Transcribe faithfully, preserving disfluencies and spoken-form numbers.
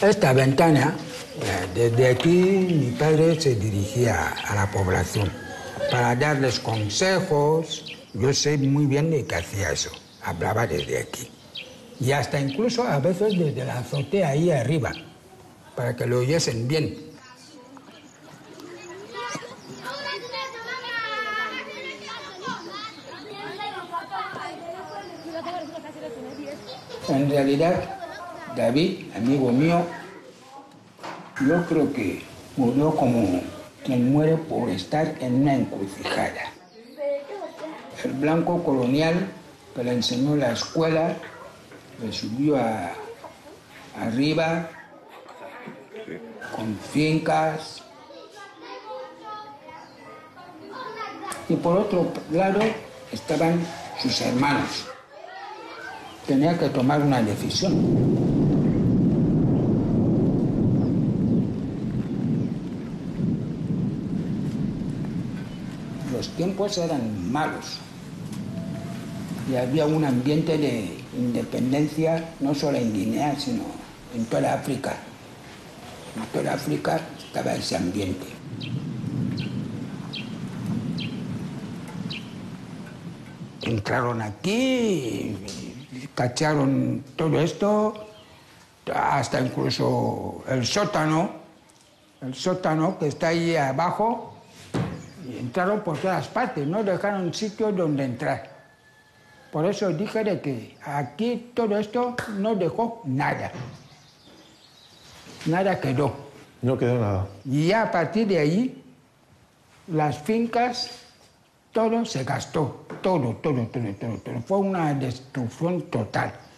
Esta ventana, desde aquí mi padre se dirigía a la población para darles consejos. Yo sé muy bien de qué hacía eso. Hablaba desde aquí. Y hasta incluso a veces desde la azotea ahí arriba, para que lo oyesen bien. En realidad, David, amigo mío, yo creo que murió como quien muere por estar en una encrucijada. El blanco colonial que le enseñó la escuela, le subió a, arriba con fincas. Y por otro lado estaban sus hermanos. Tenía que tomar una decisión. Los tiempos eran malos y había un ambiente de independencia no solo en Guinea, sino en toda África. En toda África estaba ese ambiente. Entraron aquí, cacharon todo esto, hasta incluso el sótano, el sótano que está ahí abajo, y entraron por todas partes, no dejaron sitio donde entrar. Por eso dije de que aquí todo esto no dejó nada. Nada quedó. No quedó nada. Y ya a partir de ahí, las fincas, todo se gastó. Todo, todo, todo, todo, todo. Fue una destrucción total.